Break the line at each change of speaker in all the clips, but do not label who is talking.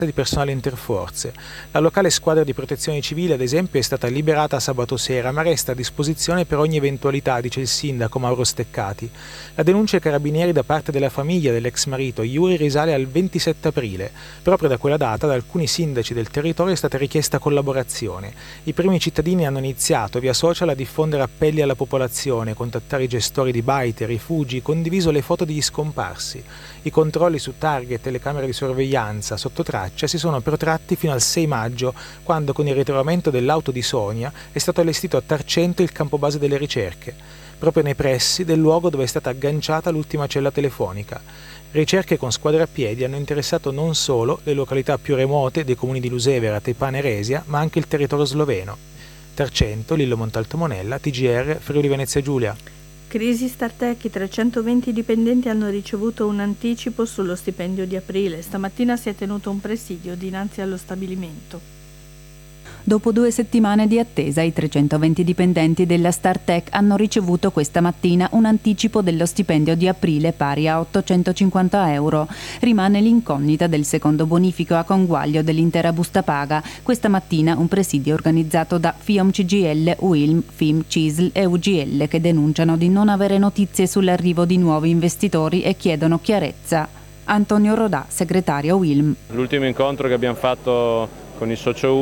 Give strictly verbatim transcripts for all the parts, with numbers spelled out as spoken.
di personale interforze. La locale squadra di protezione civile, ad esempio, è stata liberata sabato sera, ma resta a disposizione per ogni eventualità, dice il sindaco Mauro Steccati. La denuncia ai carabinieri da parte della famiglia dell'ex marito Yuri risale al ventisette aprile. Proprio da quella data da alcuni sindaci del territorio è stata richiesta collaborazione. I primi cittadini hanno iniziato via social a diffondere appelli alla popolazione, contattare i gestori di baite, rifugi, condiviso le foto degli scomparsi. I controlli su targhe e telecamere di sorveglianza sotto traccia si sono protratti fino al sei maggio, quando con il ritrovamento dell'auto di Sonia è stato allestito a Tarcento il campo base delle ricerche, proprio nei pressi del luogo dove è stata agganciata l'ultima cella telefonica. Ricerche con squadre a piedi hanno interessato non solo le località più remote dei comuni di Lusevera, Tepana e Resia, ma anche il territorio sloveno. Tarcento, Lillo Montalto Monella, T G R, Friuli Venezia Giulia.
Crisi Startech, i trecentoventi dipendenti hanno ricevuto un anticipo sullo stipendio di aprile. Stamattina si è tenuto un presidio dinanzi allo stabilimento.
Dopo due settimane di attesa, i trecentoventi dipendenti della Startech hanno ricevuto questa mattina un anticipo dello stipendio di aprile pari a ottocentocinquanta euro. Rimane l'incognita del secondo bonifico a conguaglio dell'intera busta paga. Questa mattina un presidio organizzato da FIOM C G I L, U I L M, F I M, C I S L e U G L che denunciano di non avere notizie sull'arrivo di nuovi investitori e chiedono chiarezza. Antonio Rodà, segretario U I L M.
L'ultimo incontro che abbiamo fatto con il socio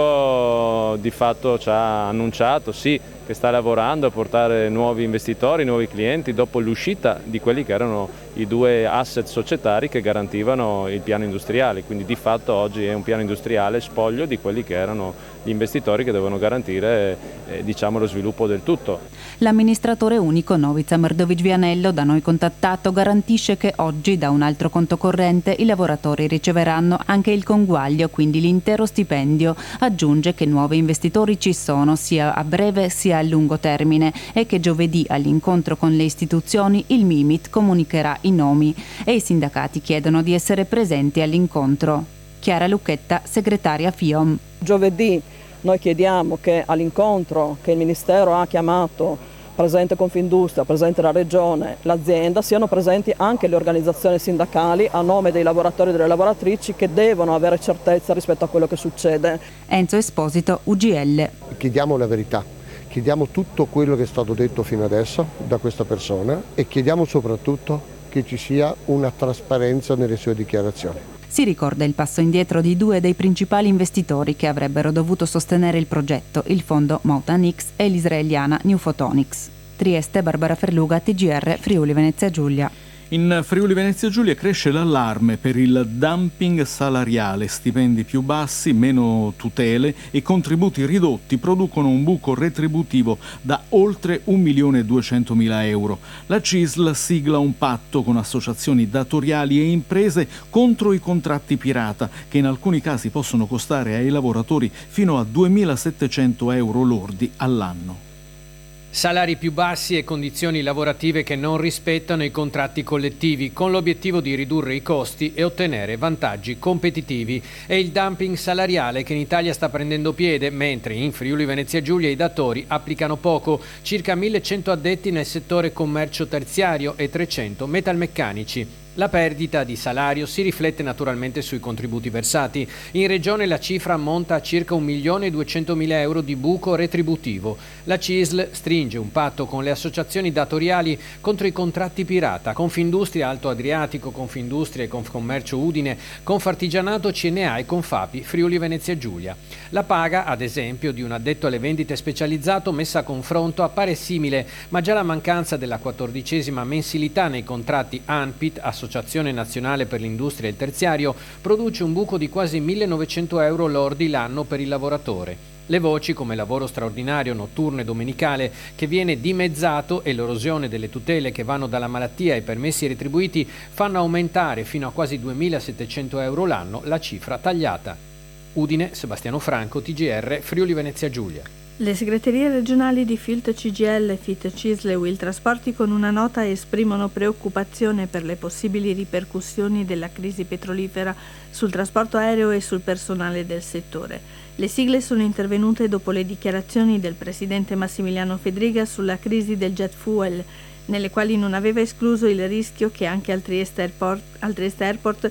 unico di fatto ci ha annunciato sì che sta lavorando a portare nuovi investitori, nuovi clienti dopo l'uscita di quelli che erano i due asset societari che garantivano il piano industriale, quindi di fatto oggi è un piano industriale spoglio di quelli che erano gli investitori che devono garantire eh, diciamo lo sviluppo del tutto.
L'amministratore unico Novica Mardovic Vianello, da noi contattato, garantisce che oggi da un altro conto corrente i lavoratori riceveranno anche il conguaglio, quindi l'intero stipendio. Aggiunge che nuovi investitori ci sono sia a breve sia a lungo termine e che giovedì all'incontro con le istituzioni il Mimit comunicherà i nomi e i sindacati chiedono di essere presenti all'incontro. Chiara Lucchetta, segretaria FIOM.
Giovedì noi chiediamo che all'incontro che il Ministero ha chiamato, presente Confindustria, presente la Regione, l'azienda, siano presenti anche le organizzazioni sindacali a nome dei lavoratori e delle lavoratrici che devono avere certezza rispetto a quello che succede.
Enzo Esposito, U G L.
Chiediamo la verità, chiediamo tutto quello che è stato detto fino adesso da questa persona e chiediamo soprattutto che ci sia una trasparenza nelle sue dichiarazioni.
Si ricorda il passo indietro di due dei principali investitori che avrebbero dovuto sostenere il progetto, il fondo Mountain X e l'israeliana New Photonics. Trieste, Barbara Ferluga, T G R, Friuli Venezia Giulia.
In Friuli Venezia Giulia cresce l'allarme per il dumping salariale, stipendi più bassi, meno tutele e contributi ridotti producono un buco retributivo da oltre un milione e duecentomila euro. La C I S L sigla un patto con associazioni datoriali e imprese contro i contratti pirata, che in alcuni casi possono costare ai lavoratori fino a duemilasettecento euro lordi all'anno.
Salari più bassi e condizioni lavorative che non rispettano i contratti collettivi, con l'obiettivo di ridurre i costi e ottenere vantaggi competitivi. È il dumping salariale che in Italia sta prendendo piede, mentre in Friuli Venezia Giulia i datori applicano poco, circa millecento addetti nel settore commercio terziario e trecento metalmeccanici. La perdita di salario si riflette naturalmente sui contributi versati. In regione la cifra ammonta a circa un milione e duecentomila euro di buco retributivo. La C I S L stringe un patto con le associazioni datoriali contro i contratti pirata, Confindustria Alto Adriatico, Confindustria e Confcommercio Udine, Confartigianato C N A e Confapi Friuli Venezia Giulia. La paga, ad esempio, di un addetto alle vendite specializzato messa a confronto appare simile, ma già la mancanza della quattordicesima mensilità nei contratti ANPIT, Associazione Nazionale per l'Industria e il Terziario, produce un buco di quasi millenovecento euro lordi l'anno per il lavoratore. Le voci come lavoro straordinario, notturno e domenicale che viene dimezzato e l'erosione delle tutele che vanno dalla malattia ai permessi retribuiti fanno aumentare fino a quasi duemilasettecento euro l'anno la cifra tagliata. Udine, Sebastiano Franco, T G R, Friuli Venezia Giulia.
Le segreterie regionali di Filt C G I L, F I T, C I S L e U I L Trasporti con una nota esprimono preoccupazione per le possibili ripercussioni della crisi petrolifera sul trasporto aereo e sul personale del settore. Le sigle sono intervenute dopo le dichiarazioni del presidente Massimiliano Fedriga sulla crisi del jet fuel, nelle quali non aveva escluso il rischio che anche al Trieste Airport, al Trieste Airport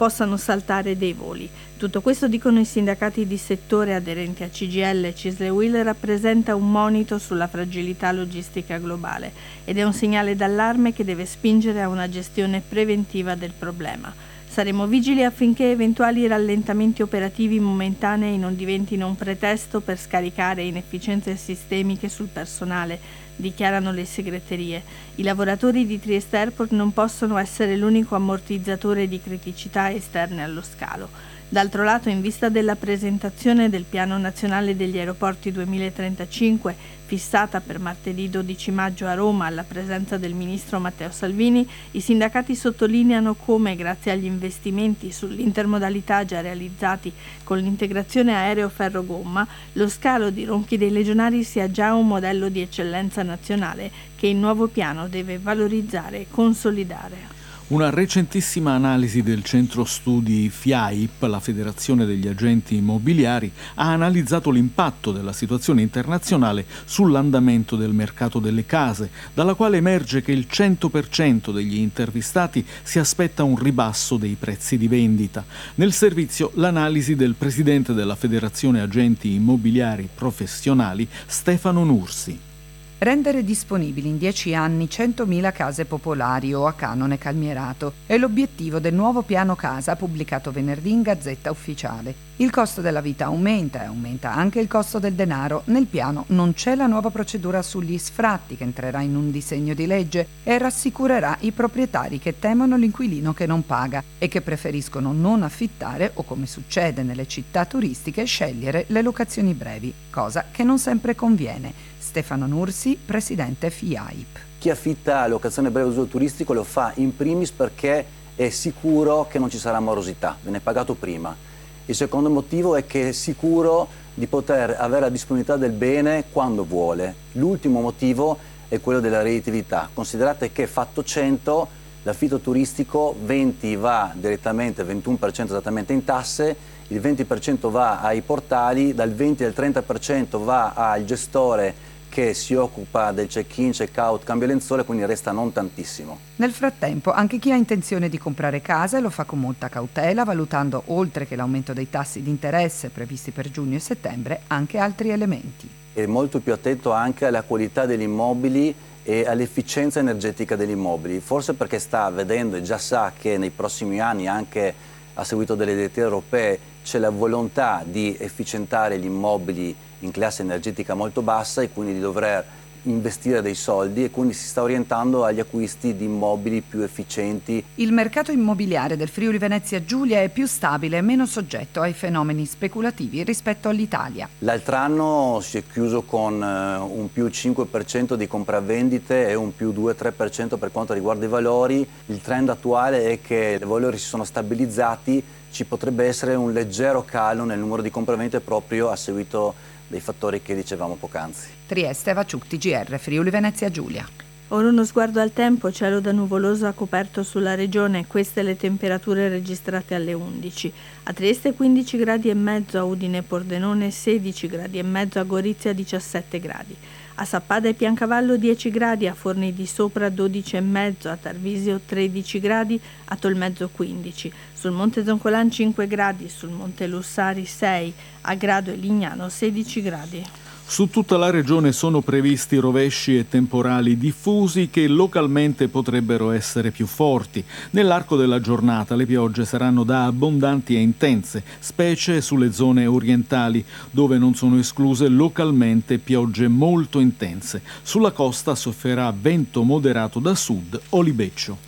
possano saltare dei voli. Tutto questo, dicono i sindacati di settore aderenti a C G I L e CISL-UIL, rappresenta un monito sulla fragilità logistica globale ed è un segnale d'allarme che deve spingere a una gestione preventiva del problema. Saremo vigili affinché eventuali rallentamenti operativi momentanei non diventino un pretesto per scaricare inefficienze sistemiche sul personale, dichiarano le segreterie. I lavoratori di Trieste Airport non possono essere l'unico ammortizzatore di criticità esterne allo scalo. D'altro lato, in vista della presentazione del Piano Nazionale degli Aeroporti duemilatrentacinque, fissata per martedì dodici maggio a Roma alla presenza del ministro Matteo Salvini, i sindacati sottolineano come, grazie agli investimenti sull'intermodalità già realizzati con l'integrazione aereo-ferro-gomma, lo scalo di Ronchi dei Legionari sia già un modello di eccellenza nazionale che il nuovo piano deve valorizzare e consolidare.
Una recentissima analisi del centro studi F I A I P, la Federazione degli Agenti Immobiliari, ha analizzato l'impatto della situazione internazionale sull'andamento del mercato delle case, dalla quale emerge che il cento per cento degli intervistati si aspetta un ribasso dei prezzi di vendita. Nel servizio l'analisi del presidente della Federazione Agenti Immobiliari Professionali, Stefano Nursi.
Rendere disponibili in dieci anni centomila case popolari o a canone calmierato è l'obiettivo del nuovo piano casa pubblicato venerdì in Gazzetta Ufficiale. Il costo della vita aumenta e aumenta anche il costo del denaro. Nel piano non c'è la nuova procedura sugli sfratti che entrerà in un disegno di legge e rassicurerà i proprietari che temono l'inquilino che non paga e che preferiscono non affittare o, come succede nelle città turistiche, scegliere le locazioni brevi, cosa che non sempre conviene. Stefano Nursi, presidente F I A I P.
Chi affitta a locazione breve uso turistico lo fa in primis perché è sicuro che non ci sarà morosità, viene pagato prima. Il secondo motivo è che è sicuro di poter avere la disponibilità del bene quando vuole. L'ultimo motivo è quello della redditività. Considerate che fatto cento, l'affitto turistico venti va direttamente, ventuno per cento esattamente in tasse, il venti per cento va ai portali, dal venti al trenta per cento va al gestore che si occupa del check-in, check-out, cambio lenzuola, quindi resta non tantissimo.
Nel frattempo, anche chi ha intenzione di comprare casa lo fa con molta cautela, valutando, oltre che l'aumento dei tassi di interesse previsti per giugno e settembre, anche altri elementi.
È molto più attento anche alla qualità degli immobili e all'efficienza energetica degli immobili, forse perché sta vedendo e già sa che nei prossimi anni, anche a seguito delle direttive europee, c'è la volontà di efficientare gli immobili in classe energetica molto bassa e quindi di dover investire dei soldi, e quindi si sta orientando agli acquisti di immobili più efficienti.
Il mercato immobiliare del Friuli Venezia Giulia è più stabile e meno soggetto ai fenomeni speculativi rispetto all'Italia.
L'altro anno si è chiuso con un più cinque per cento di compravendite e un più due tre per cento per quanto riguarda i valori. Il trend attuale è che i valori si sono stabilizzati, ci potrebbe essere un leggero calo nel numero di compravendite proprio a seguito dei fattori che dicevamo poc'anzi.
Trieste, Vaciuc, T G R, Friuli Venezia Giulia.
Ora uno sguardo al tempo, cielo da nuvoloso ha coperto sulla regione, queste le temperature registrate alle undici. A Trieste quindici gradi e mezzo, a Udine e Pordenone sedici gradi e mezzo, a Gorizia diciassette gradi. A Sappada e Piancavallo dieci gradi, a Forni di Sopra dodici e mezzo, a Tarvisio tredici gradi, a Tolmezzo quindici. Sul Monte Zoncolan cinque gradi, sul Monte Lussari sei, a Grado e Lignano sedici gradi.
Su tutta la regione sono previsti rovesci e temporali diffusi che localmente potrebbero essere più forti. Nell'arco della giornata le piogge saranno da abbondanti e intense, specie sulle zone orientali, dove non sono escluse localmente piogge molto intense. Sulla costa soffierà vento moderato da sud o libeccio.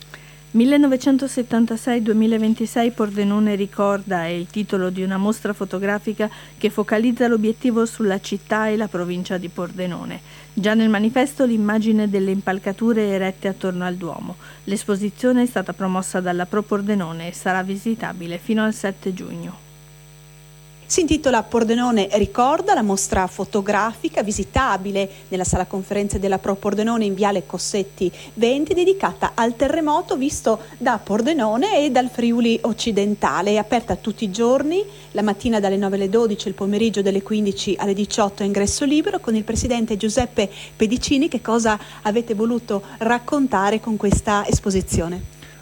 millenovecentosettantasei duemilaventisei Pordenone ricorda è il titolo di una mostra fotografica che focalizza l'obiettivo sulla città e la provincia di Pordenone. Già nel manifesto l'immagine delle impalcature erette attorno al Duomo. L'esposizione è stata promossa dalla Pro Pordenone e sarà visitabile fino al sette giugno.
Si intitola Pordenone ricorda, la mostra fotografica visitabile nella sala conferenze della Pro Pordenone in Viale Cossetti venti, dedicata al terremoto visto da Pordenone e dal Friuli occidentale. È aperta tutti i giorni, la mattina dalle nove alle dodici, il pomeriggio dalle quindici alle diciotto, ingresso libero. Con il presidente Giuseppe Pedicini, che cosa avete voluto raccontare con questa esposizione?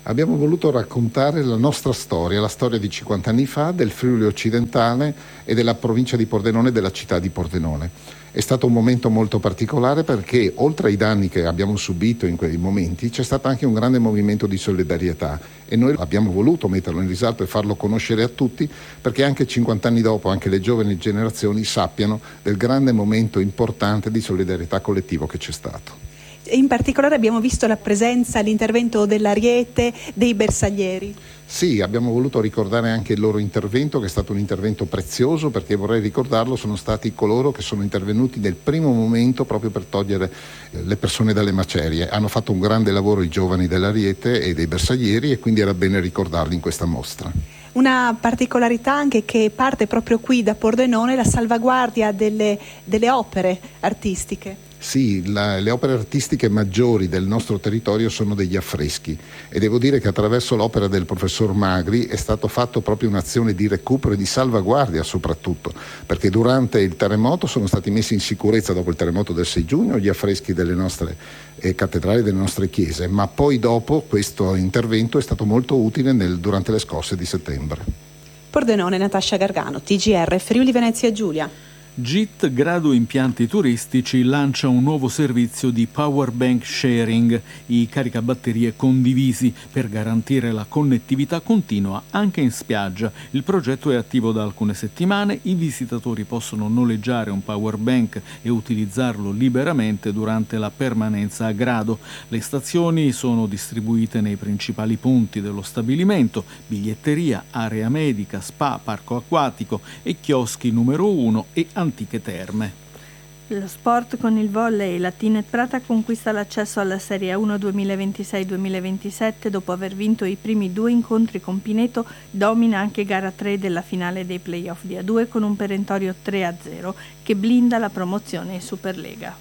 Abbiamo voluto raccontare la nostra storia, la storia di cinquanta anni fa del Friuli occidentale e della provincia di Pordenone e della città di Pordenone. È stato un momento molto particolare perché oltre ai danni che abbiamo subito in quei momenti c'è stato anche un grande movimento di solidarietà e noi abbiamo voluto metterlo in risalto e farlo conoscere a tutti perché anche cinquanta anni dopo anche le giovani generazioni sappiano del grande momento importante di solidarietà collettivo che c'è stato.
In particolare abbiamo visto la presenza, l'intervento dell'Ariete, dei bersaglieri.
Sì, abbiamo voluto ricordare anche il loro intervento, che è stato un intervento prezioso, perché vorrei ricordarlo, sono stati coloro che sono intervenuti nel primo momento proprio per togliere le persone dalle macerie. Hanno fatto un grande lavoro i giovani dell'Ariete e dei bersaglieri e quindi era bene ricordarli in questa mostra.
Una particolarità anche che parte proprio qui da Pordenone è la salvaguardia delle, delle opere artistiche.
Sì, la, le opere artistiche maggiori del nostro territorio sono degli affreschi e devo dire che attraverso l'opera del professor Magri è stato fatto proprio un'azione di recupero e di salvaguardia soprattutto, perché durante il terremoto sono stati messi in sicurezza dopo il terremoto del sei giugno gli affreschi delle nostre eh, cattedrali, delle nostre chiese, ma poi dopo questo intervento è stato molto utile nel, durante le scosse di settembre.
Pordenone, Natascia Gargano, T G R, Friuli Venezia Giulia.
G I T Grado Impianti Turistici lancia un nuovo servizio di power bank sharing, i caricabatterie condivisi per garantire la connettività continua anche in spiaggia. Il progetto è attivo da alcune settimane, i visitatori possono noleggiare un power bank e utilizzarlo liberamente durante la permanenza a Grado. Le stazioni sono distribuite nei principali punti dello stabilimento: biglietteria, area medica, spa, parco acquatico e chioschi numero uno e antiche terme.
Lo sport con il volley, la Tinet Prata conquista l'accesso alla Serie uno duemilaventisei duemilaventisette dopo aver vinto i primi due incontri con Pineto, domina anche gara tre della finale dei playoff di A due con un perentorio tre a zero che blinda la promozione in Superlega.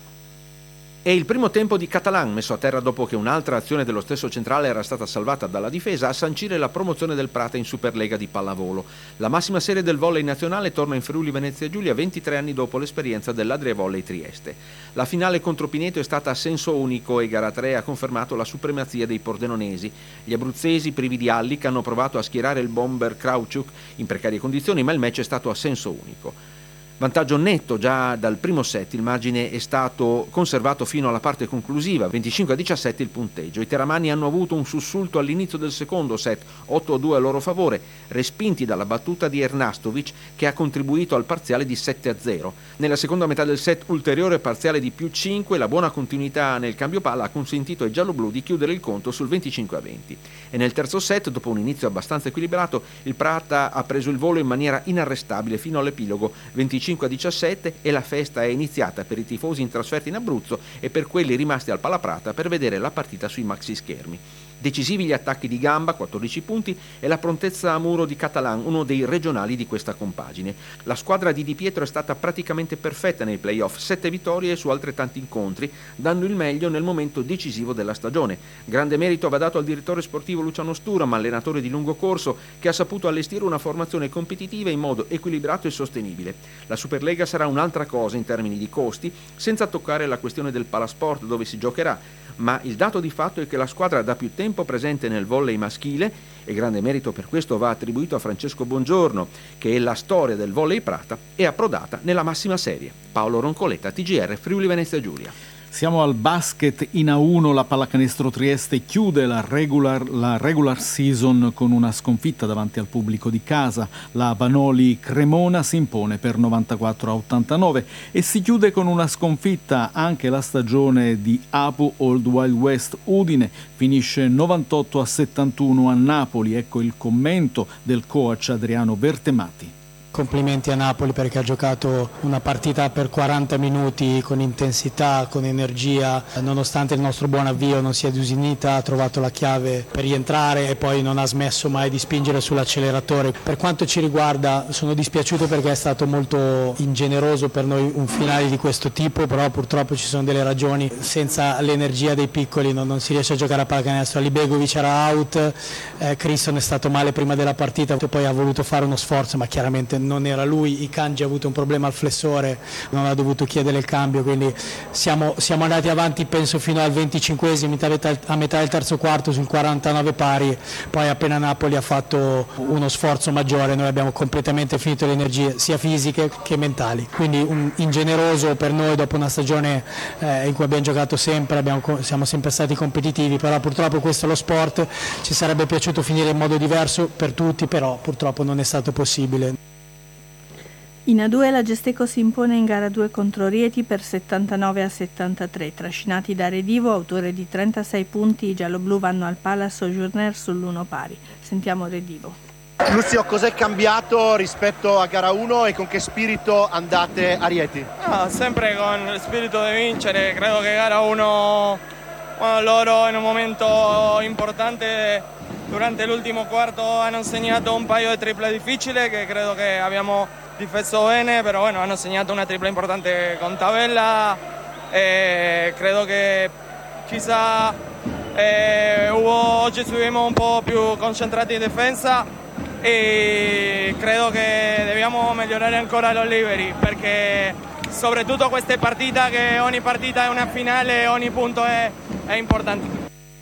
È il primo tempo di Catalan, messo a terra dopo che un'altra azione dello stesso centrale era stata salvata dalla difesa, a sancire la promozione del Prata in Superlega di pallavolo. La massima serie del volley nazionale torna in Friuli Venezia Giulia ventitré anni dopo l'esperienza dell'Adria Volley Trieste. La finale contro Pineto è stata a senso unico e gara tre ha confermato la supremazia dei pordenonesi. Gli abruzzesi, privi di Allic, hanno provato a schierare il bomber Krautchuk in precarie condizioni, ma il match è stato a senso unico. Vantaggio netto già dal primo set, il margine è stato conservato fino alla parte conclusiva, venticinque a diciassette il punteggio. I teramani hanno avuto un sussulto all'inizio del secondo set, otto a due a loro favore, respinti dalla battuta di Ernastovic che ha contribuito al parziale di sette a zero. Nella seconda metà del set, ulteriore parziale di più cinque, la buona continuità nel cambio palla ha consentito ai gialloblu di chiudere il conto sul venticinque a venti. E nel terzo set, dopo un inizio abbastanza equilibrato, il Prata ha preso il volo in maniera inarrestabile fino all'epilogo venticinque a diciassette e la festa è iniziata per i tifosi in trasferta in Abruzzo e per quelli rimasti al Palaprata per vedere la partita sui maxi schermi. Decisivi gli attacchi di gamba, quattordici punti, e la prontezza a muro di Catalan, uno dei regionali di questa compagine. La squadra di Di Pietro è stata praticamente perfetta nei playoff, sette vittorie su altrettanti incontri, dando il meglio nel momento decisivo della stagione. Grande merito va dato al direttore sportivo Luciano Sturam, allenatore di lungo corso, che ha saputo allestire una formazione competitiva in modo equilibrato e sostenibile. La Superlega sarà un'altra cosa in termini di costi, senza toccare la questione del palasport dove si giocherà, ma il dato di fatto è che la squadra da più tempo presente nel volley maschile, e grande merito per questo va attribuito a Francesco Bongiorno, che è la storia del volley Prata, è approdata nella massima serie. Paolo Roncoletta, T G R, Friuli Venezia Giulia.
Siamo al basket in A uno, la Pallacanestro Trieste chiude la regular, la regular season con una sconfitta davanti al pubblico di casa. La Vanoli Cremona si impone per novantaquattro a ottantanove e si chiude con una sconfitta anche la stagione di Apu Old Wild West Udine, finisce novantotto a settantuno a Napoli. Ecco il commento del coach Adriano Bertemati.
Complimenti a Napoli perché ha giocato una partita per quaranta minuti con intensità, con energia, nonostante il nostro buon avvio non sia disunita, ha trovato la chiave per rientrare e poi non ha smesso mai di spingere sull'acceleratore. Per quanto ci riguarda sono dispiaciuto perché è stato molto ingeneroso per noi un finale di questo tipo, però purtroppo ci sono delle ragioni, senza l'energia dei piccoli non, non si riesce a giocare a pallacanestro. Libegovic era out, eh, Criston è stato male prima della partita, poi ha voluto fare uno sforzo ma chiaramente non era lui, Ikanji ha avuto un problema al flessore, non ha dovuto chiedere il cambio, quindi siamo, siamo andati avanti penso fino al venticinquesimo, a metà del terzo quarto sul quarantanove pari, poi appena Napoli ha fatto uno sforzo maggiore noi abbiamo completamente finito le energie sia fisiche che mentali, quindi un ingeneroso per noi dopo una stagione eh, in cui abbiamo giocato sempre, abbiamo, siamo sempre stati competitivi, però purtroppo questo è lo sport, ci sarebbe piaciuto finire in modo diverso per tutti, però purtroppo non è stato possibile.
In A due la Gesteco si impone in gara due contro Rieti per settantanove a settantatré. Trascinati da Redivo, autore di trentasei punti, i gialloblu vanno al Palace Sojourner sull'uno pari. Sentiamo Redivo.
Luzio, cos'è cambiato rispetto a gara uno e con che spirito andate a Rieti?
No, sempre con lo spirito di vincere, credo che gara uno, bueno, loro in un momento importante durante l'ultimo quarto hanno segnato un paio di triple difficili che credo che abbiamo difeso bene, però bueno, hanno segnato una tripla importante con Tabella e credo che chissà eh, hubo, oggi estuvimos un po' più concentrati in difesa e credo che dobbiamo migliorare ancora los liberi perché soprattutto queste partite che ogni partita è una finale, ogni punto è, è importante.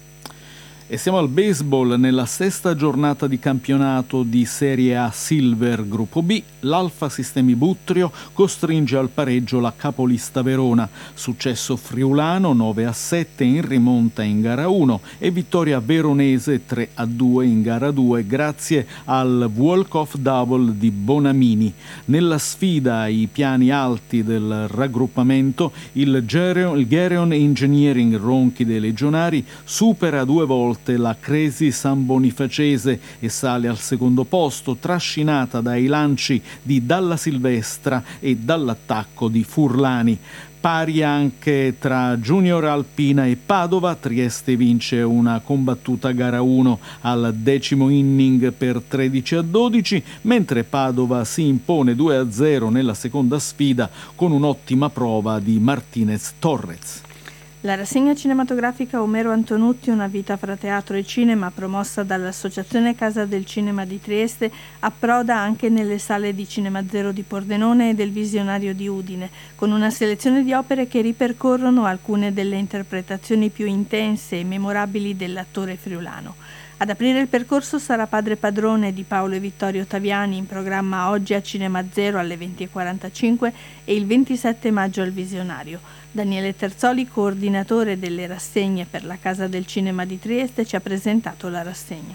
E siamo al baseball, nella sesta giornata di campionato di Serie A Silver Gruppo B, l'Alfa Sistemi Buttrio costringe al pareggio la capolista Verona. Successo friulano nove a sette in rimonta in gara uno e vittoria veronese tre a due in gara due grazie al walk-off double di Bonamini. Nella sfida ai piani alti del raggruppamento, il Gereon, il Gereon Engineering Ronchi dei Legionari supera due volte la Cresi San Bonifacese e sale al secondo posto, trascinata dai lanci di Dalla Silvestra e dall'attacco di Furlani. Pari anche tra Junior Alpina e Padova, Trieste vince una combattuta gara uno al decimo inning per tredici a dodici, mentre Padova si impone due a zero nella seconda sfida con un'ottima prova di Martinez Torres.
La rassegna cinematografica Omero Antonutti, una vita fra teatro e cinema, promossa dall'Associazione Casa del Cinema di Trieste, approda anche nelle sale di Cinema Zero di Pordenone e del Visionario di Udine, con una selezione di opere che ripercorrono alcune delle interpretazioni più intense e memorabili dell'attore friulano. Ad aprire il percorso sarà Padre Padrone di Paolo e Vittorio Taviani, in programma oggi a Cinema Zero alle venti e quarantacinque e il ventisette maggio al Visionario. Daniele Terzoli, coordinatore delle rassegne per la Casa del Cinema di Trieste, ci ha presentato la rassegna.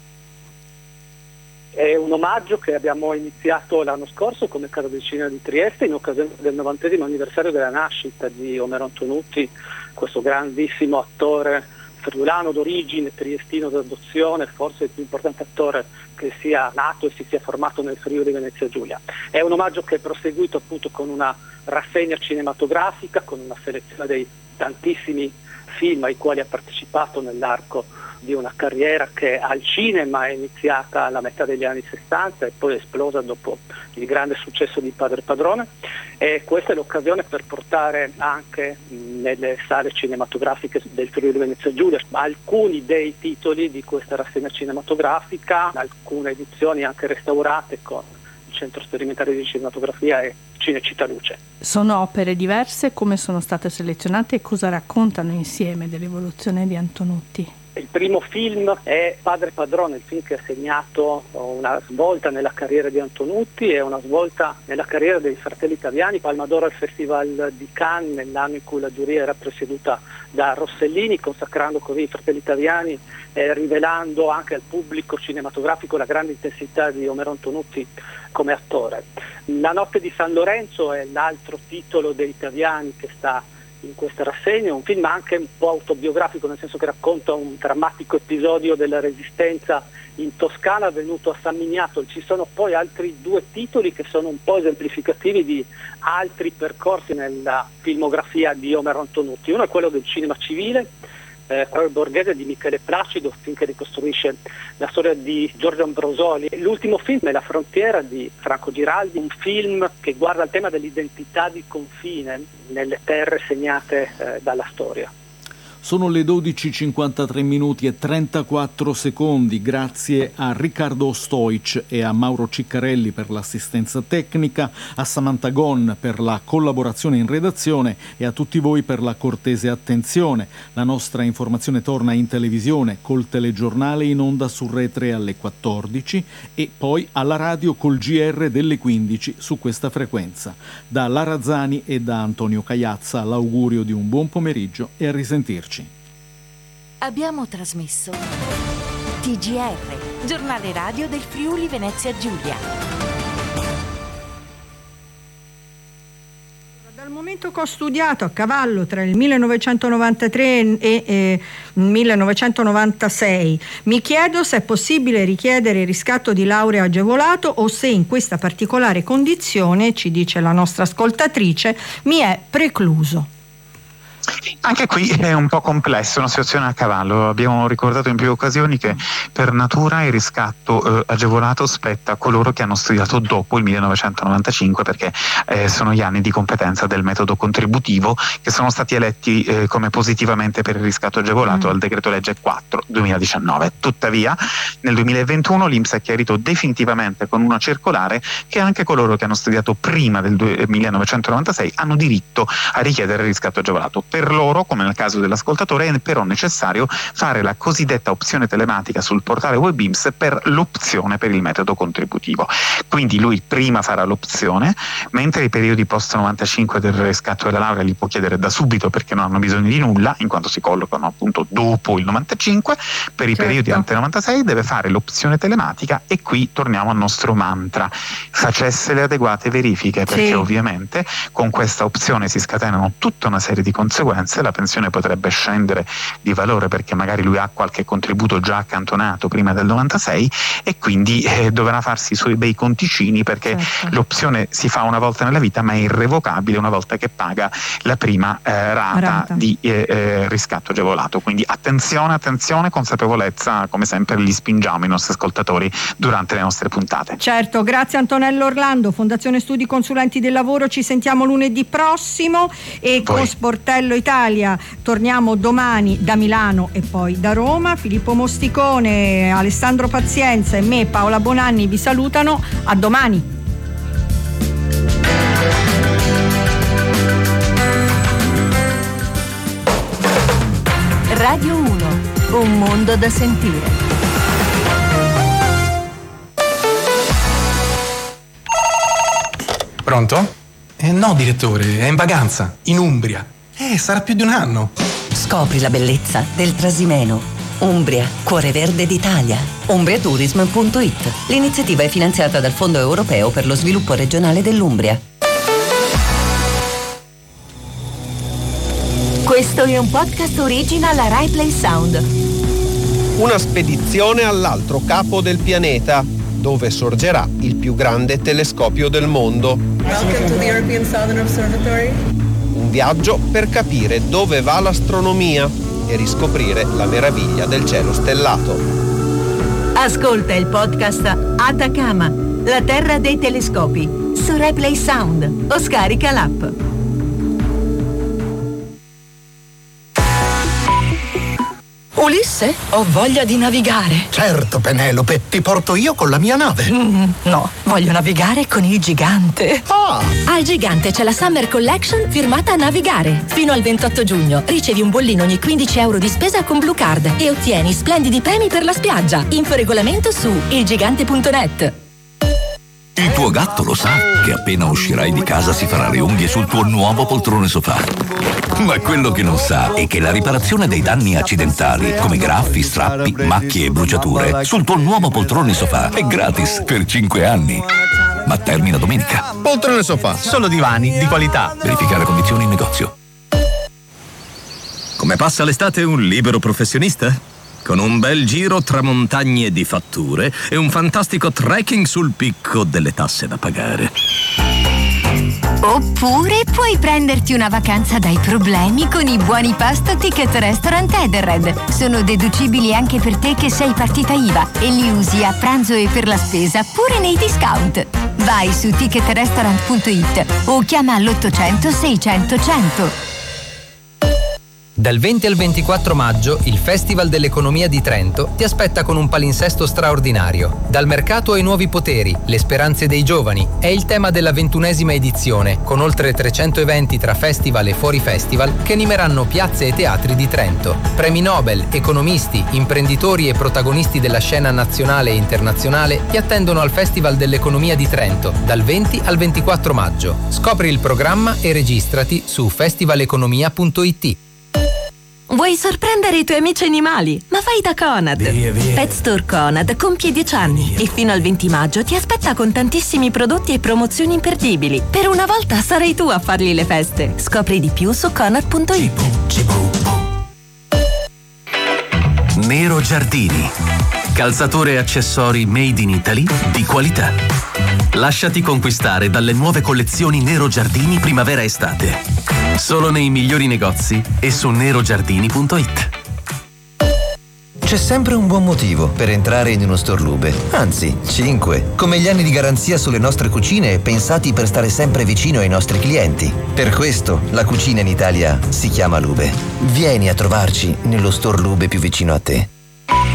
È un omaggio che abbiamo iniziato l'anno scorso come Casa del Cinema di Trieste in occasione del novantesimo anniversario della nascita di Omero Antonutti, questo grandissimo attore friulano d'origine, triestino d'adozione, forse il più importante attore che sia nato e si sia formato nel Friuli Venezia Giulia. È un omaggio che è proseguito appunto con una rassegna cinematografica, con una selezione dei tantissimi film ai quali ha partecipato nell'arco di una carriera che al cinema è iniziata alla metà degli anni sessanta e poi è esplosa dopo il grande successo di Padre Padrone, e questa è l'occasione per portare anche nelle sale cinematografiche del Friuli Venezia Giulia alcuni dei titoli di questa rassegna cinematografica, alcune edizioni anche restaurate con il Centro Sperimentale di Cinematografia e Cinecittà Luce.
Sono opere diverse, come sono state selezionate e cosa raccontano insieme dell'evoluzione di Antonutti?
Il primo film è Padre Padrone, il film che ha segnato una svolta nella carriera di Antonutti e una svolta nella carriera dei Fratelli Taviani, Palma d'Oro al Festival di Cannes nell'anno in cui la giuria era presieduta da Rossellini, consacrando così i Fratelli Taviani e rivelando anche al pubblico cinematografico la grande intensità di Omero Antonutti come attore. La notte di San Lorenzo è l'altro titolo dei Taviani che sta in questa rassegna, un film anche un po' autobiografico, nel senso che racconta un drammatico episodio della resistenza in Toscana avvenuto a San Miniato. Ci sono poi altri due titoli che sono un po' esemplificativi di altri percorsi nella filmografia di Omero Antonutti. Uno è quello del cinema civile, Eh, Cuore Borghese di Michele Placido, film che ricostruisce la storia di Giorgio Ambrosoli. L'ultimo film è La frontiera di Franco Giraldi, un film che guarda il tema dell'identità di confine nelle terre segnate eh, dalla storia.
Sono le dodici e cinquantatré minuti e trentaquattro secondi. Grazie a Riccardo Stoic e a Mauro Ciccarelli per l'assistenza tecnica, a Samantha Gon per la collaborazione in redazione e a tutti voi per la cortese attenzione. La nostra informazione torna in televisione col telegiornale in onda su Rai tre alle quattordici e poi alla radio col G R delle quindici su questa frequenza. Da Lara Zani e da Antonio Cagliazza l'augurio di un buon pomeriggio e a risentirci.
Abbiamo trasmesso T G R, giornale radio del Friuli Venezia Giulia.
Dal momento che ho studiato a cavallo tra il millenovecentonovantatré e eh, millenovecentonovantasei, mi chiedo se è possibile richiedere il riscatto di laurea agevolato o se in questa particolare condizione, ci dice la nostra ascoltatrice, mi è precluso.
Anche qui è un po' complesso, una situazione a cavallo. Abbiamo ricordato in più occasioni che per natura il riscatto eh, agevolato spetta a coloro che hanno studiato dopo il millenovecentonovantacinque, perché eh, sono gli anni di competenza del metodo contributivo che sono stati eletti eh, come positivamente per il riscatto agevolato mm. al decreto legge quattro duemiladiciannove. Tuttavia nel duemilaventuno l'I N P S ha chiarito definitivamente con una circolare che anche coloro che hanno studiato prima del millenovecentonovantasei hanno diritto a richiedere il riscatto agevolato. Per loro, come nel caso dell'ascoltatore, è però necessario fare la cosiddetta opzione telematica sul portale web I N P S per l'opzione per il metodo contributivo. Quindi lui prima farà l'opzione, mentre i periodi post novantacinque del riscatto della laurea li può chiedere da subito perché non hanno bisogno di nulla, in quanto si collocano appunto dopo il novantacinque. Per i certo. periodi ante novantasei deve fare l'opzione telematica e qui torniamo al nostro mantra: facesse le adeguate verifiche, perché sì. ovviamente con questa opzione si scatenano tutta una serie di conseguenze. La pensione potrebbe scendere di valore perché magari lui ha qualche contributo già accantonato prima del novantasei e quindi eh, dovrà farsi i suoi bei conticini, perché certo. l'opzione si fa una volta nella vita ma è irrevocabile una volta che paga la prima eh, rata, rata di eh, eh, riscatto agevolato. Quindi attenzione, attenzione, consapevolezza, come sempre li spingiamo i nostri ascoltatori durante le nostre puntate.
Certo, grazie Antonello Orlando, Fondazione Studi Consulenti del Lavoro. Ci sentiamo lunedì prossimo e Poi. con Sportello Italia torniamo domani da Milano e poi da Roma. Filippo Mosticone, Alessandro Pazienza e me, Paola Bonanni, vi salutano. A domani.
Radio uno, un mondo da sentire.
Pronto? Eh, no, direttore, è in vacanza, in Umbria. Eh, sarà più di un anno.
Scopri la bellezza del Trasimeno. Umbria, cuore verde d'Italia. umbriatourism punto it. L'iniziativa è finanziata dal Fondo Europeo per lo Sviluppo Regionale dell'Umbria.
Questo è un podcast original Rai Play Sound.
Una spedizione all'altro capo del pianeta, dove sorgerà il più grande telescopio del mondo.
Welcome to the European Southern Observatory.
Un viaggio per capire dove va l'astronomia e riscoprire la meraviglia del cielo stellato.
Ascolta il podcast Atacama, la terra dei telescopi, su Replay Sound o scarica l'app.
Ulisse, ho voglia di navigare.
Certo, Penelope, ti porto io con la mia nave.
Mm, no, voglio navigare con il Gigante.
Ah!
Al Gigante c'è la Summer Collection firmata a Navigare. Fino al ventotto giugno ricevi un bollino ogni quindici euro di spesa con Blue Card e ottieni splendidi premi per la spiaggia. Info regolamento su ilgigante punto net.
Il tuo gatto lo sa che appena uscirai di casa si farà le unghie sul tuo nuovo poltrone sofà. Ma quello che non sa è che la riparazione dei danni accidentali, come graffi, strappi, macchie e bruciature, sul tuo nuovo poltrone sofà è gratis per cinque anni. Ma termina domenica.
Poltrone sofà, solo divani di qualità.
Verificare condizioni in negozio.
Come passa l'estate un libero professionista? Con un bel giro tra montagne di fatture e un fantastico trekking sul picco delle tasse da pagare.
Oppure puoi prenderti una vacanza dai problemi con i buoni pasto Ticket Restaurant Edenred. Sono deducibili anche per te che sei partita I V A e li usi a pranzo e per la spesa pure nei discount. Vai su ticket restaurant punto it o chiama all'ottocento seicento cento.
Dal venti al ventiquattro maggio il Festival dell'Economia di Trento ti aspetta con un palinsesto straordinario. Dal mercato ai nuovi poteri, le speranze dei giovani è il tema della ventunesima edizione, con oltre trecento eventi tra festival e fuori festival che animeranno piazze e teatri di Trento. Premi Nobel, economisti, imprenditori e protagonisti della scena nazionale e internazionale ti attendono al Festival dell'Economia di Trento dal venti al ventiquattro maggio. Scopri il programma e registrati su festivaleconomia punto it.
Vuoi sorprendere i tuoi amici animali? Ma vai da Conad!
Via, via.
Pet Store Conad compie dieci anni e fino al venti maggio ti aspetta con tantissimi prodotti e promozioni imperdibili. Per una volta sarai tu a fargli le feste. Scopri di più su conad punto it.
Nero Giardini. Calzature e accessori made in Italy di qualità. Lasciati conquistare dalle nuove collezioni Nero Giardini primavera-estate. Solo nei migliori negozi e su nero giardini punto it.
C'è sempre un buon motivo per entrare in uno store Lube. Anzi, cinque. Come gli anni di garanzia sulle nostre cucine pensati per stare sempre vicino ai nostri clienti. Per questo la cucina in Italia si chiama Lube. Vieni a trovarci nello store Lube più vicino a te.